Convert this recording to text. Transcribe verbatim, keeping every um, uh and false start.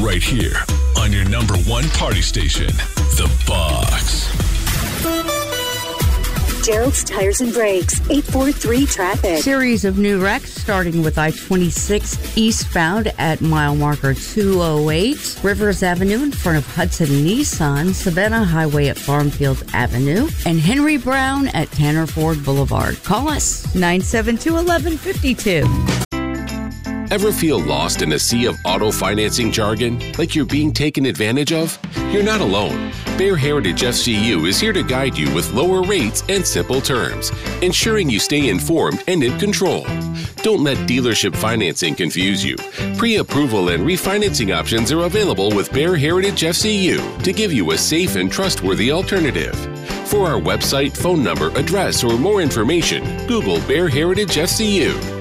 right here on your number one party station, The Box. Gerald's Tires and Brakes, eight four three traffic. Series of new wrecks starting with I twenty-six eastbound at mile marker two oh eight, Rivers Avenue in front of Hudson Nissan, Savannah Highway at Farmfield Avenue, and Henry Brown at Tanner Ford Boulevard. Call us nine seven two, one one five two. Ever feel lost in a sea of auto financing jargon, like you're being taken advantage of? You're not alone. Bear Heritage F C U is here to guide you with lower rates and simple terms, ensuring you stay informed and in control. Don't let dealership financing confuse you. Pre-approval and refinancing options are available with Bear Heritage F C U to give you a safe and trustworthy alternative. For our website, phone number, address, or more information, Google Bear Heritage F C U.